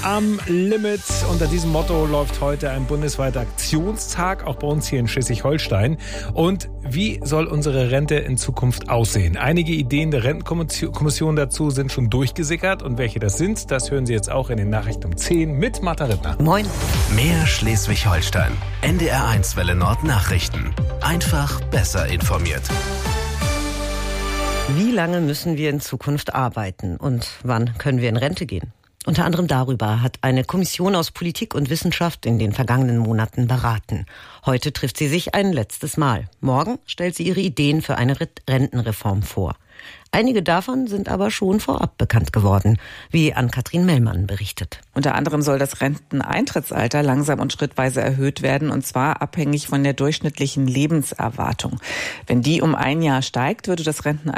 am Limit. Unter diesem Motto läuft heute ein bundesweiter Aktionstag, auch bei uns hier in Schleswig-Holstein. Und wie soll unsere Rente in Zukunft aussehen? Einige Ideen der Rentenkommission dazu sind schon durchgesickert. Und welche das sind, das hören Sie jetzt auch in den Nachrichten um 10 mit Martha Rittner. Moin. Mehr Schleswig-Holstein. NDR1 Welle Nord Nachrichten. Einfach besser informiert. Wie lange müssen wir in Zukunft arbeiten und wann können wir in Rente gehen? Unter anderem darüber hat eine Kommission aus Politik und Wissenschaft in den vergangenen Monaten beraten. Heute trifft sie sich ein letztes Mal. Morgen stellt sie ihre Ideen für eine Rentenreform vor. Einige davon sind aber schon vorab bekannt geworden, wie Ann-Kathrin Mellmann berichtet. Unter anderem soll das Renteneintrittsalter langsam und schrittweise erhöht werden, und zwar abhängig von der durchschnittlichen Lebenserwartung. Wenn die um ein Jahr steigt, würde das Rentenalter